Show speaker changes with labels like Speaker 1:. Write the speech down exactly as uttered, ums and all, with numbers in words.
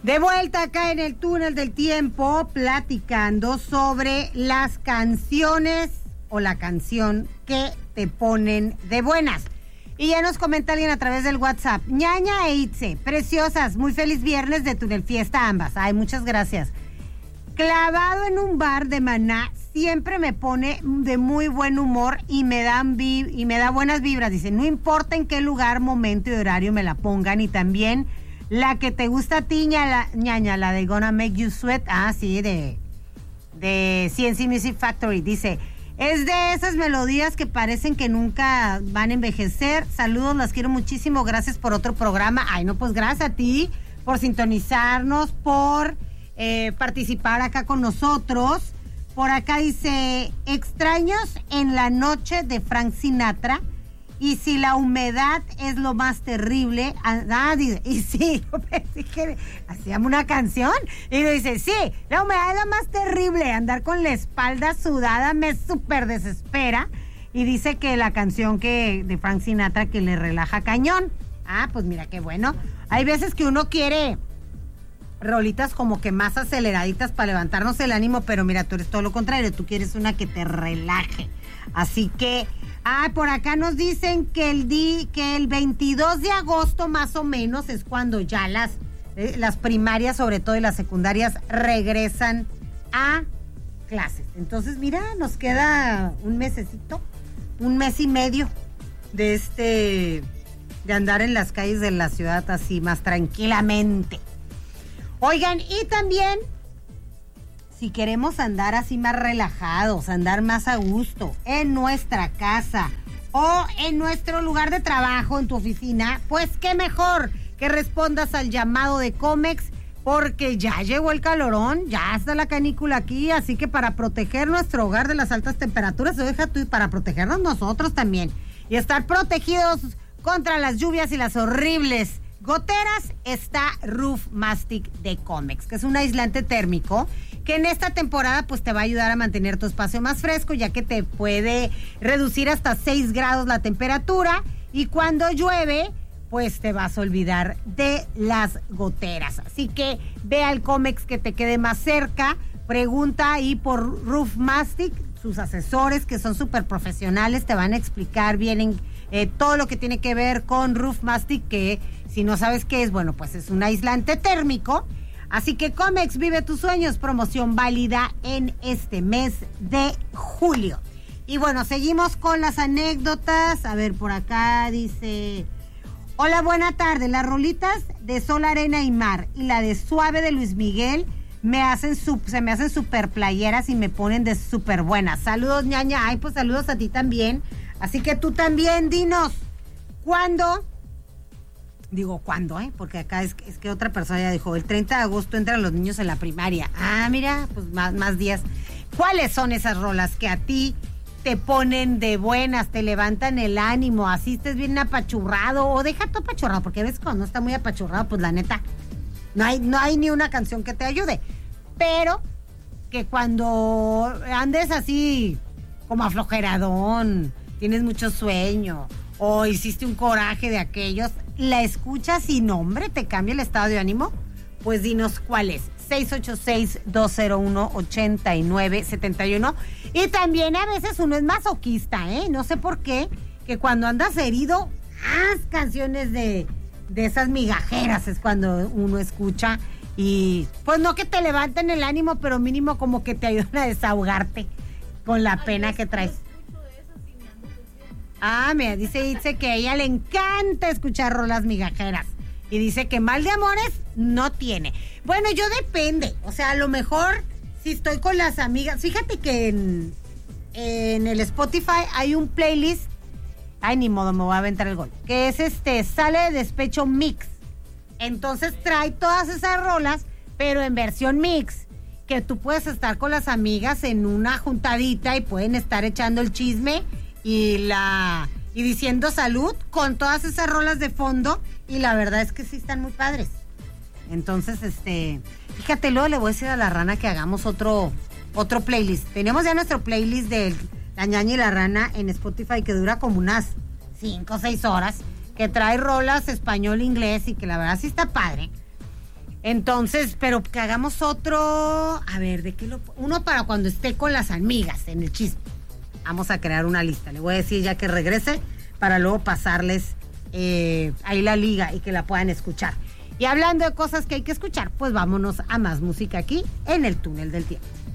Speaker 1: De vuelta acá en el túnel del tiempo, platicando sobre las canciones o la canción que te ponen de buenas. Y ya nos comenta alguien a través del WhatsApp. Ñaña e Itze, preciosas, muy feliz viernes de Túnel Fiesta ambas. Ay, muchas gracias. Clavado en un bar de Maná, siempre me pone de muy buen humor y me dan vi- y me da buenas vibras. Dice, no importa en qué lugar, momento y horario me la pongan. Y también la que te gusta a ti, ña, ñaña, la de Gonna Make You Sweat. Ah, sí, de, de C N C Music Factory. Dice, es de esas melodías que parecen que nunca van a envejecer. Saludos, las quiero muchísimo. Gracias por otro programa. Ay, no, pues gracias a ti por sintonizarnos, por eh, participar acá con nosotros. Por acá dice, extraños en la noche de Frank Sinatra. Y si la humedad es lo más terrible, ah, dice, y sí, yo pensé que hacíamos una canción, y dice, sí, la humedad es lo más terrible, andar con la espalda sudada me súper desespera, y dice que la canción que de Frank Sinatra que le relaja cañón. Ah, pues mira qué bueno. Hay veces que uno quiere rolitas como que más aceleraditas para levantarnos el ánimo, pero mira, tú eres todo lo contrario, tú quieres una que te relaje. Así que, ah, por acá nos dicen que el di, que el veintidós de agosto más o menos es cuando ya las, eh, las primarias, sobre todo y las secundarias, regresan a clases. Entonces, mira, nos queda un mesecito, un mes y medio de este, de andar en las calles de la ciudad así más tranquilamente. Oigan, y también, si queremos andar así más relajados, andar más a gusto en nuestra casa o en nuestro lugar de trabajo, en tu oficina, pues qué mejor que respondas al llamado de Comex, porque ya llegó el calorón, ya está la canícula aquí, así que para proteger nuestro hogar de las altas temperaturas, o deja tú, y para protegernos nosotros también, y estar protegidos contra las lluvias y las horribles goteras, está Roof Mastic de Comex, que es un aislante térmico que en esta temporada pues te va a ayudar a mantener tu espacio más fresco, ya que te puede reducir hasta seis grados la temperatura, y cuando llueve pues te vas a olvidar de las goteras. Así que ve al Comex que te quede más cerca, pregunta ahí por Roof Mastic, sus asesores que son súper profesionales te van a explicar bien en, eh, todo lo que tiene que ver con Roof Mastic, que si no sabes qué es, bueno, pues es un aislante térmico. Así que Comex, vive tus sueños, promoción válida en este mes de julio. Y bueno, seguimos con las anécdotas. A ver, por acá dice, hola, buena tarde, las rolitas de Sol, Arena y Mar y la de Suave de Luis Miguel me hacen sub, se me hacen super playeras y me ponen de súper buenas. Saludos, ñaña. Ay, pues saludos a ti también. Así que tú también, dinos, ¿cuándo? Digo, ¿cuándo, eh? Porque acá es, es que otra persona ya dijo, el treinta de agosto entran los niños en la primaria. Ah, mira, pues más, más días. ¿Cuáles son esas rolas que a ti te ponen de buenas, te levantan el ánimo, así estés bien apachurrado, o deja todo apachurrado, porque a veces cuando no está muy apachurrado, pues la neta, no hay, no hay ni una canción que te ayude, pero que cuando andes así como aflojeradón, tienes mucho sueño, o hiciste un coraje de aquellos, la escuchas y no, hombre, te cambia el estado de ánimo, pues dinos cuál es. seis ocho seis, dos cero uno, ocho nueve siete uno. Y también a veces uno es masoquista, ¿eh? No sé por qué, que cuando andas herido, haz canciones de, de esas migajeras, es cuando uno escucha. Y pues no que te levanten el ánimo, pero mínimo como que te ayudan a desahogarte con la pena que traes. Ah, mira, dice Itze que a ella le encanta escuchar rolas migajeras. Y dice que mal de amores no tiene. Bueno, yo depende. O sea, a lo mejor si estoy con las amigas. Fíjate que en, en el Spotify hay un playlist. Ay, ni modo, me voy a aventar el gol. Que es este, Sale de Despecho Mix. Entonces trae todas esas rolas, pero en versión mix. Que tú puedes estar con las amigas en una juntadita y pueden estar echando el chisme y la y diciendo salud con todas esas rolas de fondo, y la verdad es que sí están muy padres. Entonces, este, fíjate, luego le voy a decir a la rana que hagamos otro otro playlist. Tenemos ya nuestro playlist de La Ñaña y la Rana en Spotify, que dura como unas cinco o seis horas, que trae rolas español, inglés, y que la verdad sí está padre. Entonces, pero que hagamos otro, a ver, ¿de qué lo...? Uno para cuando esté con las amigas en el chisme. Vamos a crear una lista, le voy a decir ya que regrese para luego pasarles eh, ahí la liga y que la puedan escuchar. Y hablando de cosas que hay que escuchar, pues vámonos a más música aquí en el Túnel del Tiempo.